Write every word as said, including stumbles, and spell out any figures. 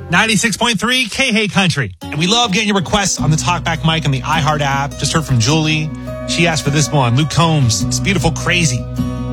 ninety-six point three K-Hey Country. And we love getting your requests on the Talkback mic on the iHeart app. Just heard from Julie. She asked for this one, Luke Combs. It's Beautiful Crazy.